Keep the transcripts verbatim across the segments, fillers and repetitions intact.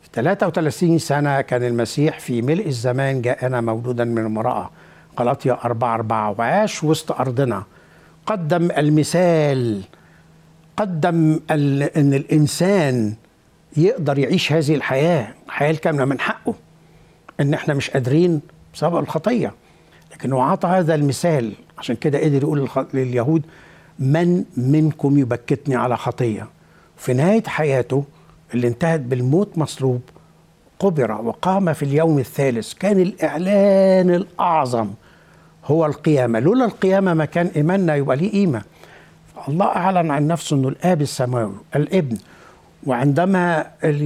ثلاثة وثلاثين سنة كان المسيح في ملء الزمان جاءنا مولودا من امرأة، غلاطيا أربعة أربعة، وعاش وسط أرضنا. قدم المثال، قدم أن الإنسان يقدر يعيش هذه الحياة الحياة الكاملة من حقه، أن احنا مش قادرين بسبب الخطية، لكنه عطى هذا المثال. عشان كده قدر يقول لليهود: من منكم يبكتني على خطية. في نهاية حياته اللي انتهت بالموت مصلوب، قبر وقام في اليوم الثالث. كان الإعلان الأعظم هو القيامة. لولا القيامة ما كان إيماننا يبقى ليه قيمة. الله أعلن عن نفسه أنه الآب السماوي الابن. وعندما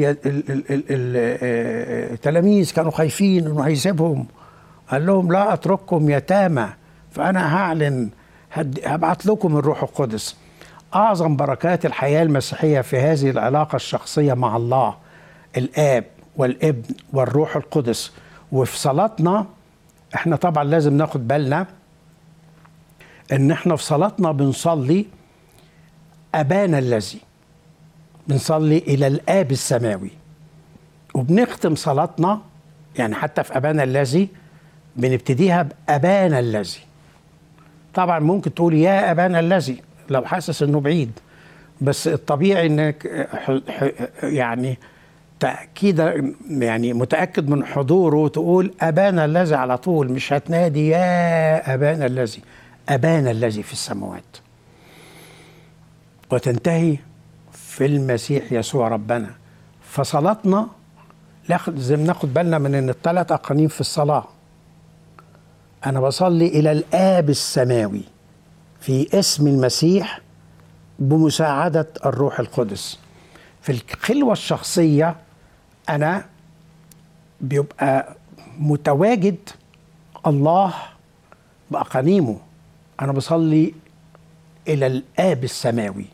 التلاميذ كانوا خايفين أنه هيسيبهم، قال لهم: لا أترككم يتامى، فأنا هعلن هبعت لكم الروح القدس. أعظم بركات الحياة المسيحية في هذه العلاقة الشخصية مع الله الآب والابن والروح القدس. وفي صلاتنا احنا طبعا لازم ناخد بالنا ان احنا في صلاتنا بنصلي أبانا الذي، بنصلي إلى الآب السماوي. وبنختم صلاتنا يعني حتى في أبانا الذي بنبتديها بأبانا الذي. طبعا ممكن تقول يا أبانا الذي لو حاسس انه بعيد، بس الطبيعي انك يعني تأكيد يعني متأكد من حضوره تقول أبانا الذي على طول، مش هتنادي يا أبانا الذي. أبانا الذي في السماوات، وتنتهي في المسيح يسوع ربنا. فصلاتنا لازم ناخد بالنا من ان الثلاث أقانيم في الصلاة. أنا بصلي إلى الآب السماوي في اسم المسيح بمساعدة الروح القدس. في الخلوة الشخصية أنا بيبقى متواجد الله بأقانيمه. أنا بصلي إلى الآب السماوي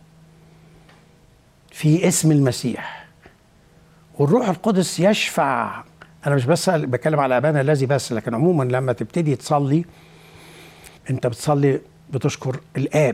في اسم المسيح، والروح القدس يشفع. أنا مش بس بتكلم على أبانا الذي بس، لكن عموما لما تبتدي تصلي أنت بتصلي بتشكر الآب،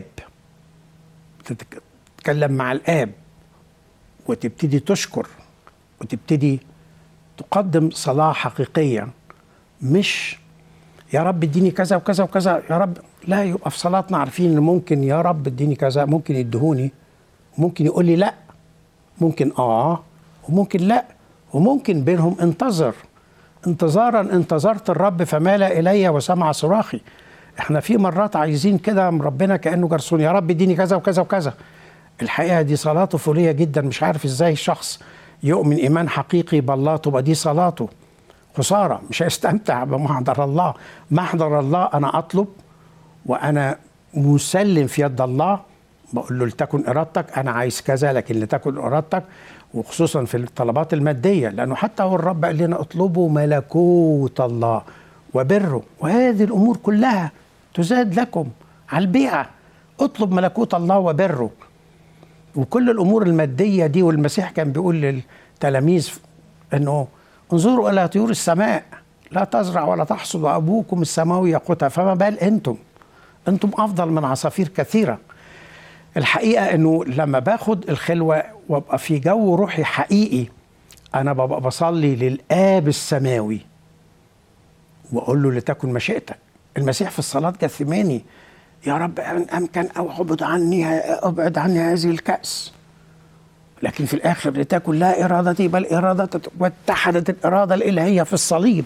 تتكلم مع الآب وتبتدي تشكر وتبتدي تقدم صلاة حقيقية. مش يا رب اديني كذا وكذا وكذا يا رب، لا. يبقى في صلاتنا عارفين ان ممكن يا رب اديني كذا، ممكن يدهوني، ممكن يقول لي لا، ممكن اه وممكن لا، وممكن بينهم انتظر. انتظارا انتظرت الرب فمال الي وسمع صراخي. احنا في مرات عايزين كده من ربنا كأنه جرسون، يا رب اديني كذا وكذا وكذا. الحقيقة دي صلاة طفولية جدا. مش عارف ازاي شخص يؤمن إيمان حقيقي بالله تبقى دي صلاته. خسارة، مش هيستمتع بمحضر الله. محضر الله أنا أطلب وأنا مسلم في يد الله، بقول له لتكن إرادتك، أنا عايز كذا لكن لتكن إرادتك. وخصوصا في الطلبات المادية، لأنه حتى هو الرب قال لنا اطلبوا ملكوت الله وبره وهذه الأمور كلها تزاد لكم. على البيعة اطلب ملكوت الله وبره وكل الأمور المادية دي. والمسيح كان بيقول للتلاميذ أنه انظروا إلى طيور السماء لا تزرع ولا تحصد وأبوكم السماوي يقوتها، فما بال أنتم أنتم أفضل من عصافير كثيرة. الحقيقة أنه لما باخد الخلوة وابقى في جو روحي حقيقي، أنا ببقى بصلي للآب السماوي وأقول له لتكن مشيئتك. المسيح في الصلاة جثماني: يا رب إن أمكن أو أبعد عني أبعد عني هذه الكأس، لكن في الآخر لتكن لا إرادتي بل إرادتك. واتحدت الإرادة الإلهية في الصليب.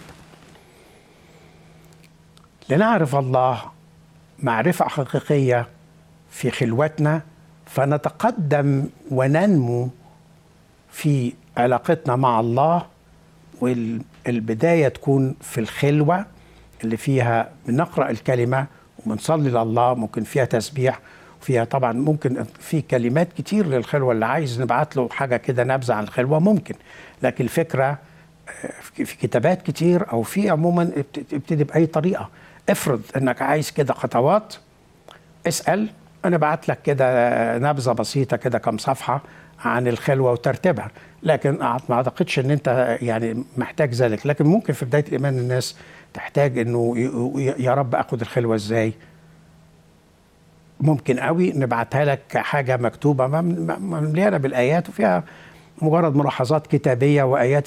لنعرف الله معرفة حقيقية في خلوتنا، فنتقدم وننمو في علاقتنا مع الله. والبداية تكون في الخلوة اللي فيها بنقرأ الكلمة وبنصلي لله، ممكن فيها تسبيح وفيها طبعا ممكن في كلمات كتير للخلوة. اللي عايز نبعت له حاجة كده نبذة عن الخلوة ممكن، لكن الفكرة في كتابات كتير أو في عموما ابتدي بأي طريقة. افرض انك عايز كده خطوات، اسأل، انا بعت لك كده نبذة بسيطة كده كم صفحة عن الخلوة وترتيبها. لكن ما اعتقدش ان انت يعني محتاج ذلك. لكن ممكن في بداية الايمان الناس تحتاج انه يا رب اخد الخلوة ازاي. ممكن قوي نبعتها لك حاجة مكتوبة مليانة بالايات وفيها مجرد ملاحظات كتابية وايات